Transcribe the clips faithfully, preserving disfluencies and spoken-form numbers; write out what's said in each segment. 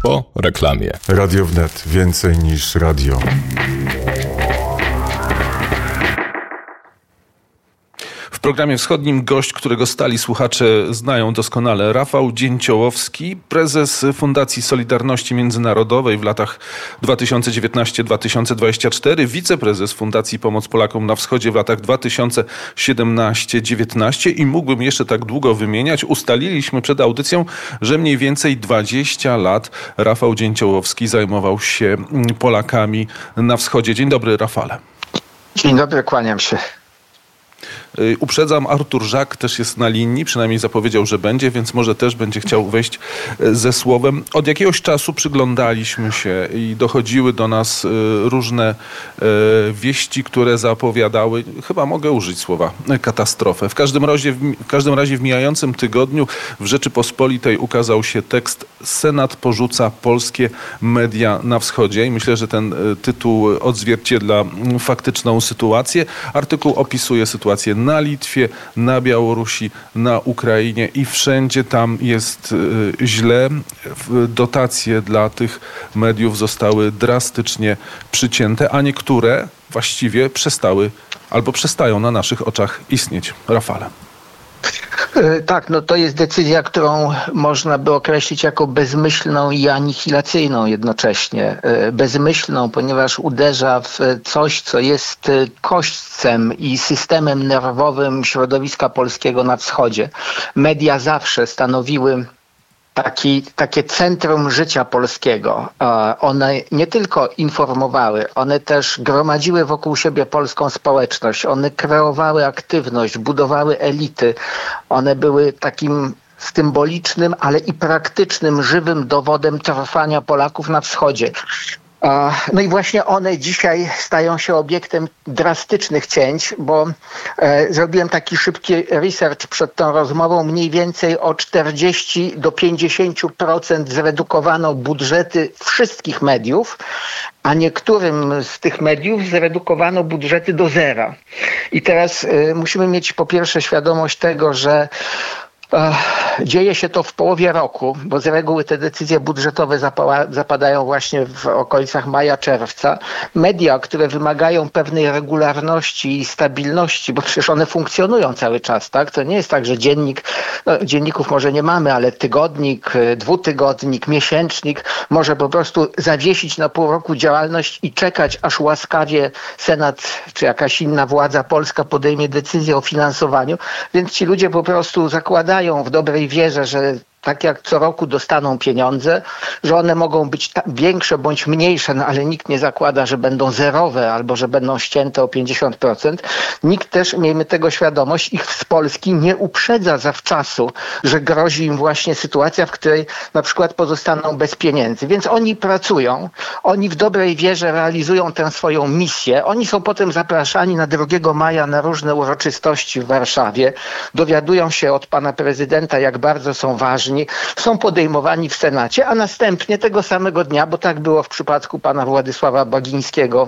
Po reklamie. Radio Wnet. Więcej niż radio. W programie wschodnim gość, którego stali słuchacze znają doskonale, Rafał Dzięciołowski, prezes Fundacji Solidarności Międzynarodowej w latach dwa tysiące dziewiętnaście do dwa tysiące dwudziestego czwartego, wiceprezes Fundacji Pomoc Polakom na Wschodzie w latach dwa tysiące siedemnaście do dziewiętnastego i mógłbym jeszcze tak długo wymieniać. Ustaliliśmy przed audycją, że mniej więcej dwadzieścia lat Rafał Dzięciołowski zajmował się Polakami na Wschodzie. Dzień dobry, Rafale. Dzień dobry, kłaniam się. Uprzedzam, Artur Żak też jest na linii, przynajmniej zapowiedział, że będzie, więc może też będzie chciał wejść ze słowem. Od jakiegoś czasu przyglądaliśmy się i dochodziły do nas różne wieści, które zapowiadały, chyba mogę użyć słowa, katastrofę. W każdym razie, w każdym razie w mijającym tygodniu w Rzeczypospolitej ukazał się tekst Senat porzuca polskie media na wschodzie i myślę, że ten tytuł odzwierciedla faktyczną sytuację. Artykuł opisuje sytuację na Litwie, na Białorusi, na Ukrainie i wszędzie tam jest y, źle. Dotacje dla tych mediów zostały drastycznie przycięte, a niektóre właściwie przestały albo przestają na naszych oczach istnieć. Rafale. Tak, no to jest decyzja, którą można by określić jako bezmyślną i anihilacyjną jednocześnie. Bezmyślną, ponieważ uderza w coś, co jest kośćcem i systemem nerwowym środowiska polskiego na wschodzie. Media zawsze stanowiły Taki, takie centrum życia polskiego. One nie tylko informowały, one też gromadziły wokół siebie polską społeczność. One kreowały aktywność, budowały elity. One były takim symbolicznym, ale i praktycznym, żywym dowodem trwania Polaków na wschodzie. No i właśnie one dzisiaj stają się obiektem drastycznych cięć, bo e, zrobiłem taki szybki research przed tą rozmową. Mniej więcej o czterdzieści do pięćdziesięciu procent zredukowano budżety wszystkich mediów, a niektórym z tych mediów zredukowano budżety do zera. I teraz e, musimy mieć po pierwsze świadomość tego, że dzieje się to w połowie roku, bo z reguły te decyzje budżetowe zapała, zapadają właśnie w okolicach maja, czerwca. Media, które wymagają pewnej regularności i stabilności, bo przecież one funkcjonują cały czas, tak? To nie jest tak, że dziennik, no, dzienników może nie mamy, ale tygodnik, dwutygodnik, miesięcznik może po prostu zawiesić na pół roku działalność i czekać, aż łaskawie Senat czy jakaś inna władza polska podejmie decyzję o finansowaniu. Więc ci ludzie po prostu zakładają w dobrej wierze, że tak jak co roku dostaną pieniądze, że one mogą być większe bądź mniejsze, no ale nikt nie zakłada, że będą zerowe albo że będą ścięte o pięćdziesiąt procent. Nikt też, miejmy tego świadomość, ich z Polski nie uprzedza zawczasu, że grozi im właśnie sytuacja, w której na przykład pozostaną bez pieniędzy. Więc oni pracują, oni w dobrej wierze realizują tę swoją misję. Oni są potem zapraszani na drugiego maja na różne uroczystości w Warszawie. Dowiadują się od pana prezydenta, jak bardzo są ważni. Są podejmowani w Senacie, a następnie tego samego dnia, bo tak było w przypadku pana Władysława Bagińskiego,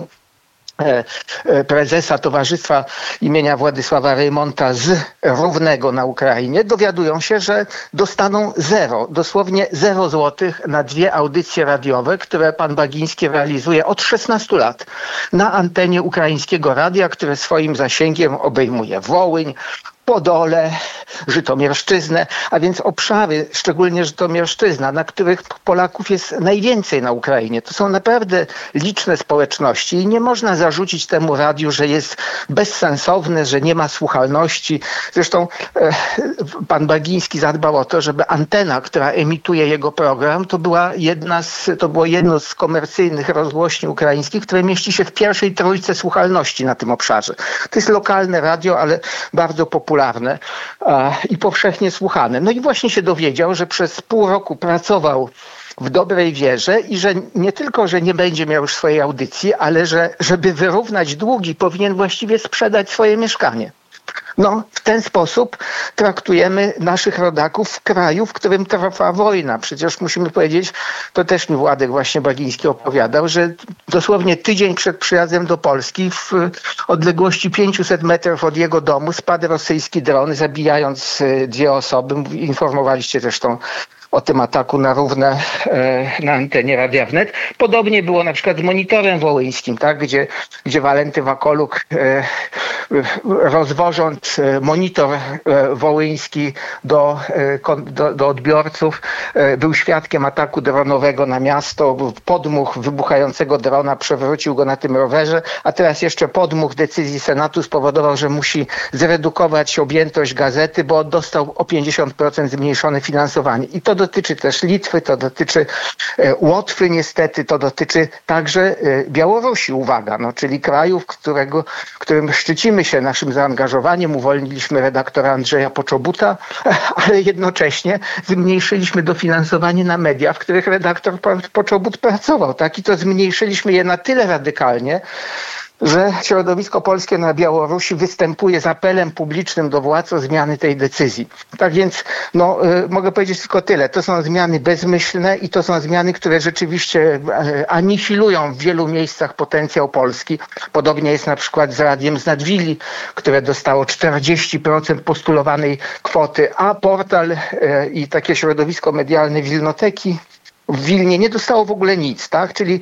prezesa Towarzystwa imienia Władysława Reymonta z Równego na Ukrainie, dowiadują się, że dostaną zero, dosłownie zero złotych na dwie audycje radiowe, które pan Bagiński realizuje od szesnastu lat na antenie ukraińskiego radia, które swoim zasięgiem obejmuje Wołyń, Podole, Żytomierszczyznę, a więc obszary, szczególnie Żytomierszczyzna, na których Polaków jest najwięcej na Ukrainie. To są naprawdę liczne społeczności i nie można zarzucić temu radiu, że jest bezsensowne, że nie ma słuchalności. Zresztą e, pan Bagiński zadbał o to, żeby antena, która emituje jego program, to była jedna z, to było jedno z komercyjnych rozgłośni ukraińskich, które mieści się w pierwszej trójce słuchalności na tym obszarze. To jest lokalne radio, ale bardzo popularne. popularne i powszechnie słuchane. No i właśnie się dowiedział, że przez pół roku pracował w dobrej wierze i że nie tylko, że nie będzie miał już swojej audycji, ale że żeby wyrównać długi, powinien właściwie sprzedać swoje mieszkanie. No, w ten sposób traktujemy naszych rodaków w kraju, w którym trwa wojna. Przecież musimy powiedzieć, to też mi Władek właśnie Bagiński opowiadał, że dosłownie tydzień przed przyjazdem do Polski w odległości pięciuset metrów od jego domu spadł rosyjski dron, zabijając dwie osoby. Informowaliście zresztą o tym ataku na Równę na antenie Radia Wnet. Podobnie było na przykład z Monitorem Wołyńskim, tak? gdzie, gdzie Walenty Wakoluk, rozwożąc Monitor Wołyński do, do, do odbiorców, był świadkiem ataku dronowego na miasto. Podmuch wybuchającego drona przewrócił go na tym rowerze, a teraz jeszcze podmuch decyzji Senatu spowodował, że musi zredukować objętość gazety, bo dostał o pięćdziesiąt procent zmniejszone finansowanie. I to dotyczy też Litwy, to dotyczy Łotwy niestety, to dotyczy także Białorusi, uwaga, no, czyli kraju, w którego, którym szczycimy się naszym zaangażowaniem. Uwolniliśmy redaktora Andrzeja Poczobuta, ale jednocześnie zmniejszyliśmy dofinansowanie na media, w których redaktor Poczobut pracował. Tak? I to zmniejszyliśmy je na tyle radykalnie, że środowisko polskie na Białorusi występuje z apelem publicznym do władz o zmiany tej decyzji. Tak więc no, y, mogę powiedzieć tylko tyle. To są zmiany bezmyślne i to są zmiany, które rzeczywiście y, anihilują w wielu miejscach potencjał Polski. Podobnie jest na przykład z Radiem z Nadwili, które dostało czterdzieści procent postulowanej kwoty, a portal y, i takie środowisko medialne Wilnoteki w Wilnie nie dostało w ogóle nic, tak? Czyli,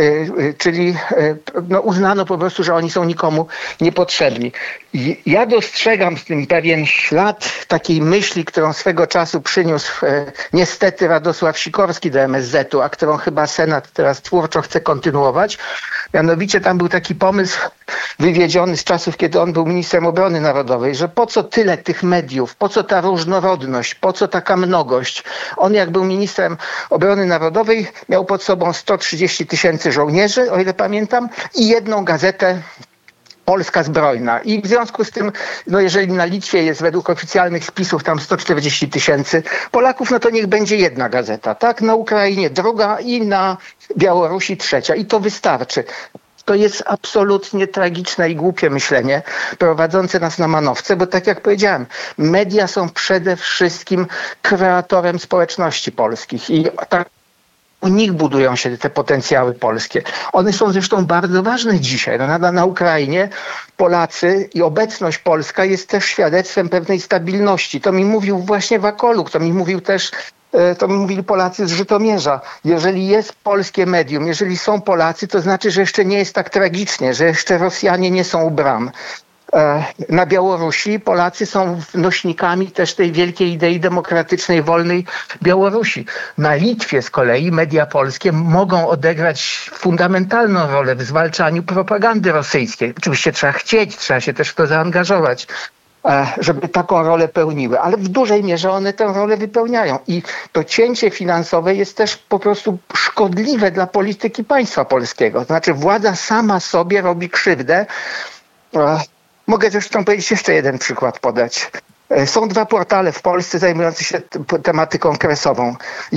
czyli no uznano po prostu, że oni są nikomu niepotrzebni. Ja dostrzegam w tym pewien ślad takiej myśli, którą swego czasu przyniósł niestety Radosław Sikorski do M S Z u, a którą chyba Senat teraz twórczo chce kontynuować. Mianowicie tam był taki pomysł wywiedziony z czasów, kiedy on był ministrem obrony narodowej, że po co tyle tych mediów, po co ta różnorodność, po co taka mnogość. On jak był ministrem obrony narodowej miał pod sobą sto trzydzieści tysięcy żołnierzy, o ile pamiętam, i jedną gazetę Polska Zbrojna. I w związku z tym, no jeżeli na Litwie jest według oficjalnych spisów tam sto czterdzieści tysięcy Polaków, no to niech będzie jedna gazeta, tak? Na Ukrainie druga i na Białorusi trzecia. I to wystarczy. To jest absolutnie tragiczne i głupie myślenie prowadzące nas na manowce, bo tak jak powiedziałem, media są przede wszystkim kreatorem społeczności polskich i tak u nich budują się te potencjały polskie. One są zresztą bardzo ważne dzisiaj. No, na, na Ukrainie Polacy i obecność polska jest też świadectwem pewnej stabilności. To mi mówił właśnie Wakoluk, to mi mówił też To mi mówili Polacy z Żytomierza. Jeżeli jest polskie medium, jeżeli są Polacy, to znaczy, że jeszcze nie jest tak tragicznie, że jeszcze Rosjanie nie są u bram. Na Białorusi Polacy są nośnikami też tej wielkiej idei demokratycznej, wolnej Białorusi. Na Litwie z kolei media polskie mogą odegrać fundamentalną rolę w zwalczaniu propagandy rosyjskiej. Oczywiście trzeba chcieć, trzeba się też w to zaangażować, żeby taką rolę pełniły, ale w dużej mierze one tę rolę wypełniają i to cięcie finansowe jest też po prostu szkodliwe dla polityki państwa polskiego. Znaczy władza sama sobie robi krzywdę. Mogę zresztą powiedzieć jeszcze jeden przykład podać. Są dwa portale w Polsce zajmujące się tematyką kresową.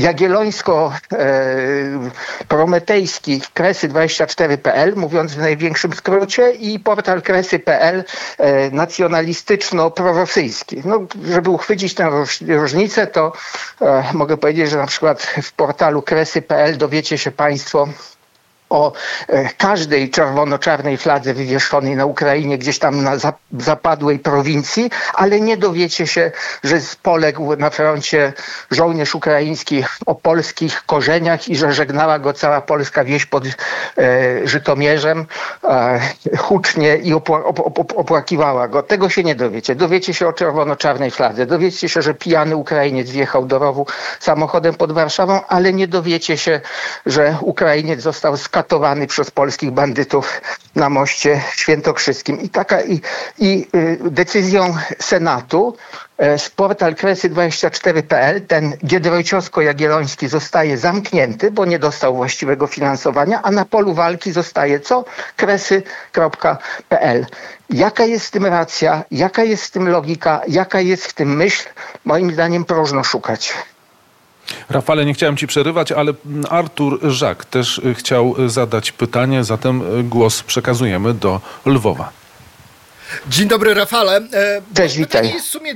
Jagiellońsko-prometejski Kresy dwadzieścia cztery kropka p l, mówiąc w największym skrócie, i portal kresy kropka p l nacjonalistyczno-prorosyjski. No, żeby uchwycić tę różnicę, to e, mogę powiedzieć, że na przykład w portalu kresy kropka p l dowiecie się Państwo o e, każdej czerwono-czarnej fladze wywieszonej na Ukrainie, gdzieś tam na zap- zapadłej prowincji, ale nie dowiecie się, że poległ na froncie żołnierz ukraiński o polskich korzeniach i że żegnała go cała polska wieś pod e, Żytomierzem e, hucznie i opła- op- op- opłakiwała go. Tego się nie dowiecie. Dowiecie się o czerwono-czarnej fladze. Dowiecie się, że pijany Ukrainiec wjechał do rowu samochodem pod Warszawą, ale nie dowiecie się, że Ukrainiec został skatowany przez polskich bandytów na moście świętokrzyskim. I taka i, i y, decyzją Senatu y, portal kresy dwadzieścia cztery kropka p l, ten Giedroyciowsko-Jagielloński, zostaje zamknięty, bo nie dostał właściwego finansowania, a na polu walki zostaje co? kresy kropka p l. Jaka jest w tym racja? Jaka jest w tym logika? Jaka jest w tym myśl? Moim zdaniem próżno szukać. Rafale, nie chciałem ci przerywać, ale Artur Żak też chciał zadać pytanie, zatem głos przekazujemy do Lwowa. Dzień dobry, Rafale. Cześć, witaj. Jest w sumie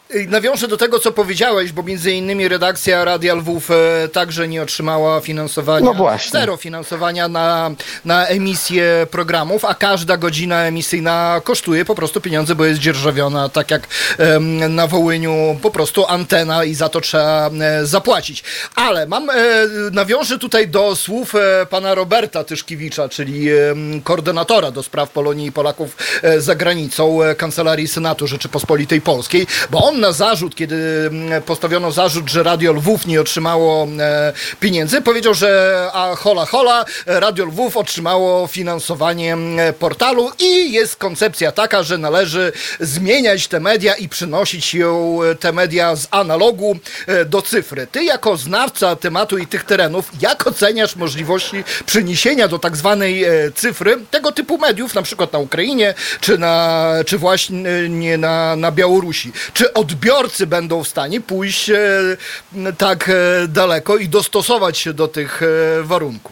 Nawiążę do tego, co powiedziałeś, bo między innymi redakcja Radia Lwów e, także nie otrzymała finansowania, no właśnie. zero finansowania na, na emisję programów, a każda godzina emisyjna kosztuje po prostu pieniądze, bo jest dzierżawiona, tak jak e, na Wołyniu, po prostu antena i za to trzeba e, zapłacić. Ale mam, e, nawiążę tutaj do słów e, pana Roberta Tyszkiewicza, czyli e, koordynatora do spraw Polonii i Polaków e, za granicą e, Kancelarii Senatu Rzeczypospolitej Polskiej, bo on na zarzut, kiedy postawiono zarzut, że Radio Lwów nie otrzymało e, pieniędzy, powiedział, że a hola hola, Radio Lwów otrzymało finansowanie portalu i jest koncepcja taka, że należy zmieniać te media i przynosić ją, te media z analogu e, do cyfry. Ty jako znawca tematu i tych terenów, jak oceniasz możliwości przeniesienia do tak zwanej e, cyfry tego typu mediów, na przykład na Ukrainie, czy, na, czy właśnie nie na, na Białorusi? Czy odbiorcy będą w stanie pójść e, tak e, daleko i dostosować się do tych e, warunków?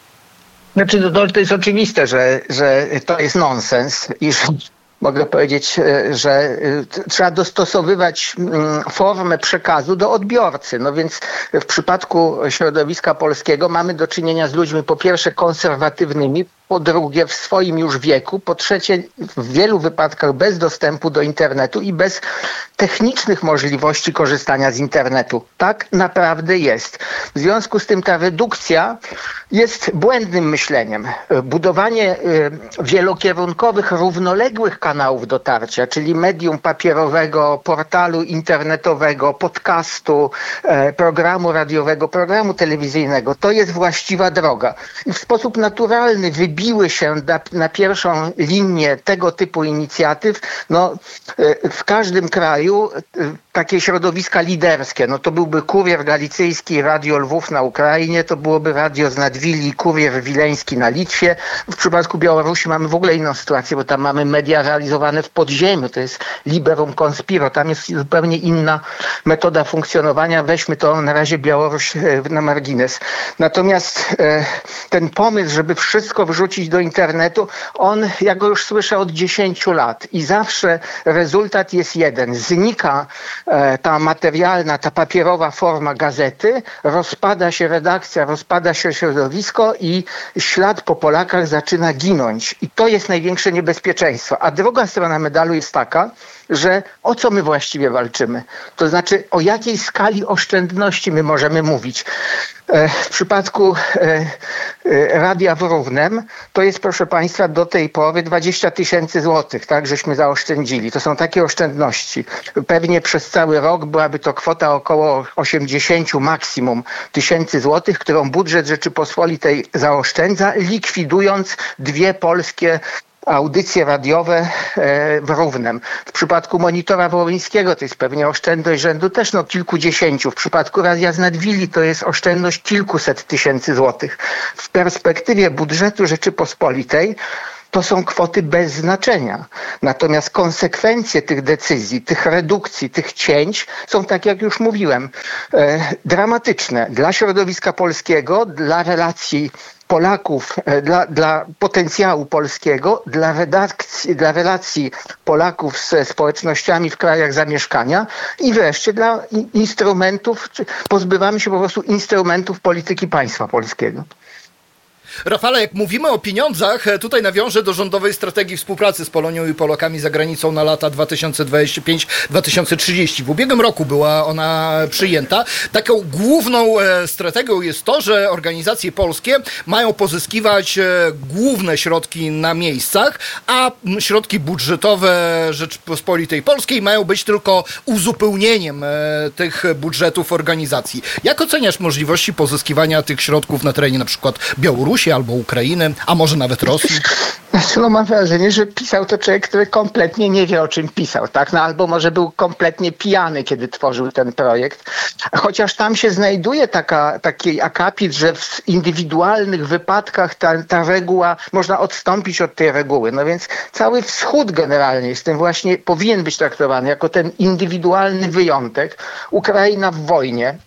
Znaczy, to, to jest oczywiste, że, że to jest nonsens i że mogę powiedzieć, że trzeba dostosowywać formę przekazu do odbiorcy. No więc w przypadku środowiska polskiego mamy do czynienia z ludźmi po pierwsze konserwatywnymi, po drugie w swoim już wieku, po trzecie w wielu wypadkach bez dostępu do internetu i bez technicznych możliwości korzystania z internetu. Tak naprawdę jest. W związku z tym ta redukcja jest błędnym myśleniem. Budowanie wielokierunkowych, równoległych kanałów dotarcia, czyli medium papierowego, portalu internetowego, podcastu, programu radiowego, programu telewizyjnego, to jest właściwa droga. I w sposób naturalny wybiły się na, na pierwszą linię tego typu inicjatyw, no, w każdym kraju takie środowiska liderskie. No to byłby Kurier Galicyjski, Radio Lwów na Ukrainie, to byłoby Radio z Nadwili, Kurier Wileński na Litwie. W przypadku Białorusi mamy w ogóle inną sytuację, bo tam mamy media realizowane w podziemiu. To jest Liberum Conspiro. Tam jest zupełnie inna metoda funkcjonowania. Weźmy to na razie Białoruś na margines. Natomiast e, ten pomysł, żeby wszystko wrzucić do internetu, on, ja go już słyszę od dziesięciu lat i zawsze rezultat jest jeden. Znika e, ta materialna, ta papierowa forma gazety, rozpada się redakcja, rozpada się środowisko i ślad po Polakach zaczyna ginąć. I to jest największe niebezpieczeństwo. A druga strona medalu jest taka, że o co my właściwie walczymy? To znaczy, o jakiej skali oszczędności my możemy mówić? W przypadku Radia w Równem to jest, proszę Państwa, do tej pory dwadzieścia tysięcy złotych, tak, żeśmy zaoszczędzili. To są takie oszczędności. Pewnie przez cały rok byłaby to kwota około osiemdziesiąt maksimum tysięcy złotych, którą budżet Rzeczypospolitej zaoszczędza, likwidując dwie polskie audycje radiowe w Równem. W przypadku Monitora Wołyńskiego to jest pewnie oszczędność rzędu też no kilkudziesięciu. W przypadku Radia z Nadwili to jest oszczędność kilkuset tysięcy złotych. W perspektywie budżetu Rzeczypospolitej to są kwoty bez znaczenia. Natomiast konsekwencje tych decyzji, tych redukcji, tych cięć są, tak jak już mówiłem, e, dramatyczne dla środowiska polskiego, dla relacji Polaków, dla, dla potencjału polskiego, dla, redakcji, dla relacji Polaków ze społecznościami w krajach zamieszkania i wreszcie dla instrumentów, pozbywamy się po prostu instrumentów polityki państwa polskiego. Rafale, jak mówimy o pieniądzach, tutaj nawiążę do rządowej strategii współpracy z Polonią i Polakami za granicą na lata dwa tysiące dwudziesty piąty do dwa tysiące trzydziestego. W ubiegłym roku była ona przyjęta. Taką główną strategią jest to, że organizacje polskie mają pozyskiwać główne środki na miejscach, a środki budżetowe Rzeczypospolitej Polskiej mają być tylko uzupełnieniem tych budżetów organizacji. Jak oceniasz możliwości pozyskiwania tych środków na terenie na przykład Białorusi albo Ukrainy, a może nawet Rosji? Znaczy, no mam wrażenie, że pisał to człowiek, który kompletnie nie wie, o czym pisał, tak? No albo może był kompletnie pijany, kiedy tworzył ten projekt. Chociaż tam się znajduje taka, taki akapit, że w indywidualnych wypadkach ta, ta reguła, można odstąpić od tej reguły. No więc cały wschód generalnie jest tym właśnie, powinien być traktowany jako ten indywidualny wyjątek. Ukraina w wojnie.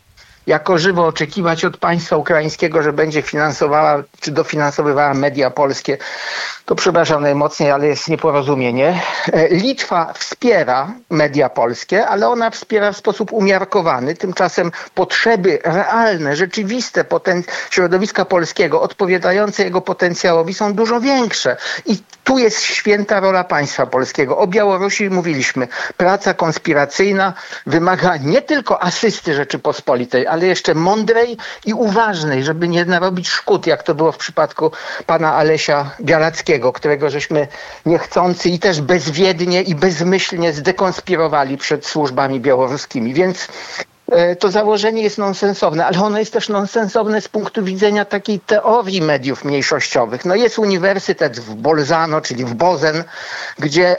jako żywo oczekiwać od państwa ukraińskiego, że będzie finansowała czy dofinansowywała media polskie, to przepraszam najmocniej, ale jest nieporozumienie. Litwa wspiera media polskie, ale ona wspiera w sposób umiarkowany. Tymczasem potrzeby realne, rzeczywiste poten- środowiska polskiego, odpowiadające jego potencjałowi są dużo większe. I tu jest święta rola państwa polskiego. O Białorusi mówiliśmy. Praca konspiracyjna wymaga nie tylko asysty Rzeczypospolitej, ale jeszcze mądrej i uważnej, żeby nie narobić szkód, jak to było w przypadku pana Alesia Białackiego, którego żeśmy niechcący i też bezwiednie i bezmyślnie zdekonspirowali przed służbami białoruskimi. Więc to założenie jest nonsensowne, ale ono jest też nonsensowne z punktu widzenia takiej teorii mediów mniejszościowych. No jest uniwersytet w Bolzano, czyli w Bozen, gdzie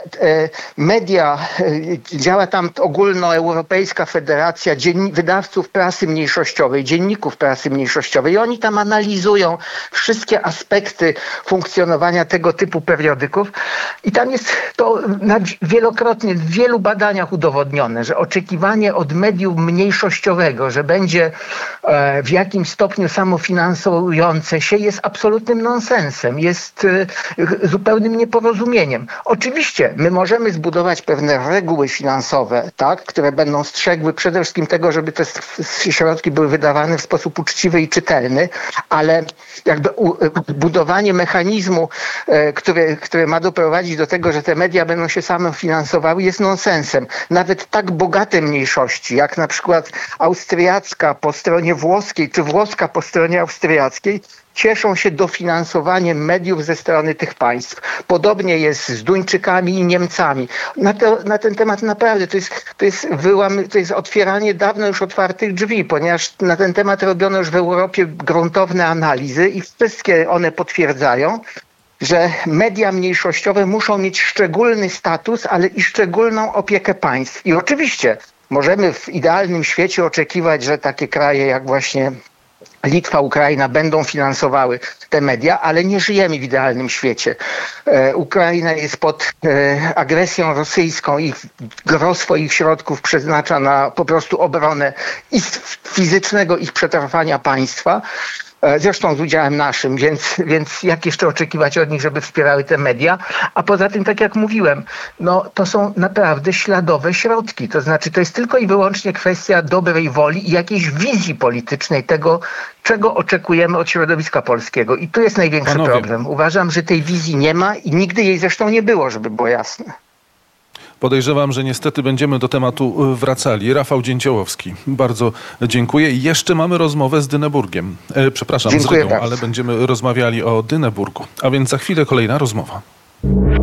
media, działa tam ogólnoeuropejska federacja dzienni- wydawców prasy mniejszościowej, dzienników prasy mniejszościowej i oni tam analizują wszystkie aspekty funkcjonowania tego typu periodyków i tam jest to wielokrotnie w wielu badaniach udowodnione, że oczekiwanie od medium mniejszościowego, że będzie e, w jakimś stopniu samofinansujące się, jest absolutnym nonsensem, jest e, zupełnym nieporozumieniem. Oczywiście my możemy zbudować pewne reguły finansowe, tak, które będą strzegły przede wszystkim tego, żeby te środki były wydawane w sposób uczciwy i czytelny, ale jakby u, budowanie mechanizmu, e, który, który ma doprowadzić do tego, że te media będą się samofinansowały, jest nonsensem. Nawet tak bogate mniejszości, jak na przykład austriacka po stronie włoskiej, czy włoska po stronie austriackiej, cieszą się dofinansowaniem mediów ze strony tych państw. Podobnie jest z Duńczykami i Niemcami. Na, to, na ten temat naprawdę to jest, to, jest wyłam, to jest otwieranie dawno już otwartych drzwi, ponieważ na ten temat robiono już w Europie gruntowne analizy i wszystkie one potwierdzają, że media mniejszościowe muszą mieć szczególny status, ale i szczególną opiekę państw. I oczywiście możemy w idealnym świecie oczekiwać, że takie kraje jak właśnie Litwa, Ukraina będą finansowały te media, ale nie żyjemy w idealnym świecie. E, Ukraina jest pod e, agresją rosyjską i gros swoich środków przeznacza na po prostu obronę i fizycznego ich przetrwania państwa. Zresztą z udziałem naszym, więc, więc jak jeszcze oczekiwać od nich, żeby wspierały te media? A poza tym, tak jak mówiłem, no to są naprawdę śladowe środki. To znaczy, to jest tylko i wyłącznie kwestia dobrej woli i jakiejś wizji politycznej tego, czego oczekujemy od środowiska polskiego. I tu jest największy Panowie. problem. Uważam, że tej wizji nie ma i nigdy jej zresztą nie było, żeby było jasne. Podejrzewam, że niestety będziemy do tematu wracali. Rafał Dzięciołowski, bardzo dziękuję. I jeszcze mamy rozmowę z Dyneburgiem. E, przepraszam, Dziękuję z Rygą, bardzo. ale będziemy rozmawiali o Dyneburgu. A więc za chwilę kolejna rozmowa.